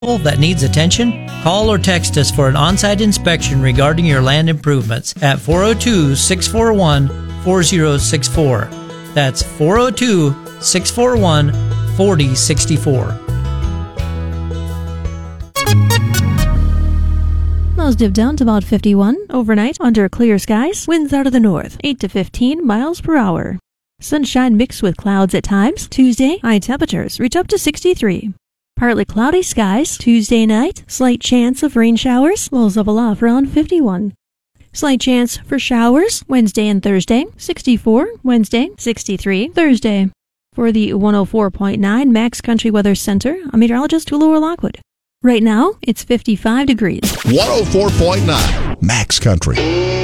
that needs attention? Call or text us for an on-site inspection regarding your land improvements at 402-641-4064. That's 402-641-4064. Those dip down to about 51 overnight under clear skies. Winds out of the north, 8 to 15 miles per hour. Sunshine mixed with clouds at times. Tuesday, high temperatures reach up to 63. Partly cloudy skies. Tuesday night, slight chance of rain showers. Lows level off around 51. Slight chance for showers Wednesday and Thursday. 64 Wednesday, 63 Thursday. For the 104.9 Max Country Weather Center, I'm meteorologist Laura Lockwood. Right now, it's 55 degrees. 104.9 Max Country.